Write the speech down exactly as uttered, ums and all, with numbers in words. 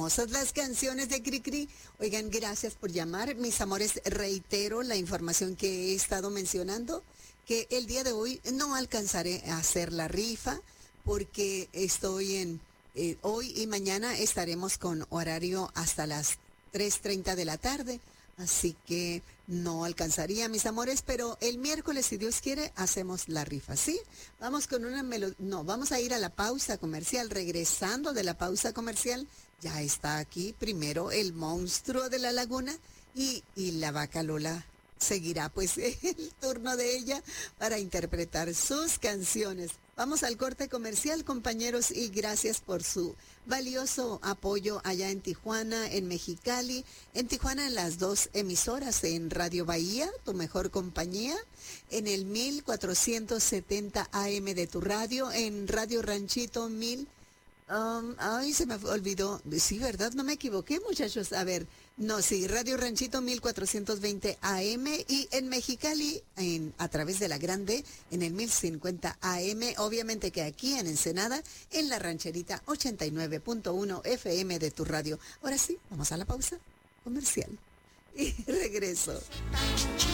hermosas las canciones de Cricri. Oigan, gracias por llamar. Mis amores, reitero la información que he estado mencionando, que el día de hoy no alcanzaré a hacer la rifa porque estoy en, eh, hoy y mañana estaremos con horario hasta las tres treinta de la tarde. Así que no alcanzaría, mis amores, pero el miércoles, si Dios quiere, hacemos la rifa, ¿sí? Vamos con una melodía, no, vamos a ir a la pausa comercial. Regresando de la pausa comercial, ya está aquí primero el monstruo de la laguna y, y la vaca Lola seguirá pues el turno de ella para interpretar sus canciones. Vamos al corte comercial, compañeros, y gracias por su valioso apoyo allá en Tijuana, en Mexicali, en Tijuana en las dos emisoras, en Radio Bahía, tu mejor compañía, en el mil cuatrocientos setenta A M de tu radio, en Radio Ranchito mil. Um, ay, se me olvidó. Sí, ¿verdad? No me equivoqué, muchachos. A ver, no, sí, Radio Ranchito mil cuatrocientos veinte A M y en Mexicali, en, a través de la Grande, en el mil cincuenta A M. Obviamente que aquí en Ensenada, en la Rancherita ochenta y nueve punto uno F M de tu radio. Ahora sí, vamos a la pausa comercial. Y regreso.